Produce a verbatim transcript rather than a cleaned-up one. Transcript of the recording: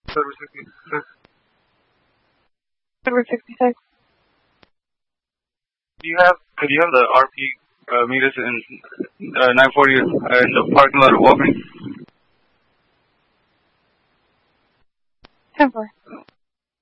Silver sixty-six. Silver sixty-six. Do you have, could you have the R P uh, meet us in uh, nine forty uh, in the parking lot of Walgreens? ten four.